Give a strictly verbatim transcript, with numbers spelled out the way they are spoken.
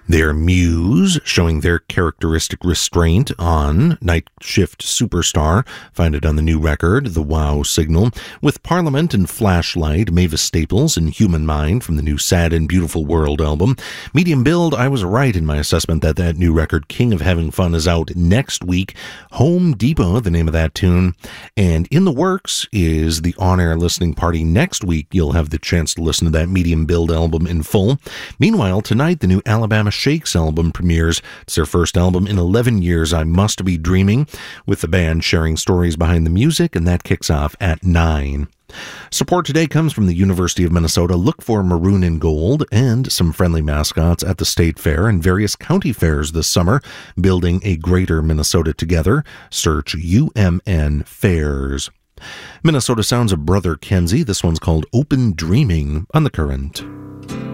Their Muse, showing their characteristic restraint on Night Shift Superstar, find it on the new record, The Wow Signal, with Parliament and Flashlight, Mavis Staples and Human Mind from the new Sad and Beautiful World album. Medium Build, I was right in my assessment that that new record, King of Having Fun, is out next week. Home Depot, the name of that tune. And in the works is the on-air listening party next week. You'll have the chance to listen to that Medium Build album in full. Meanwhile, tonight, the new Alabama Shakes album premieres. It's their first album in eleven years, I Must Be Dreaming, with the band sharing stories behind the music, and that kicks off at nine. Support today comes from the University of Minnesota. Look for Maroon and Gold and some friendly mascots at the State Fair and various county fairs this summer. Building a greater Minnesota together. Search U M N Fairs. Minnesota sounds of Brother Kenzie. This one's called Open Dreaming on The Current.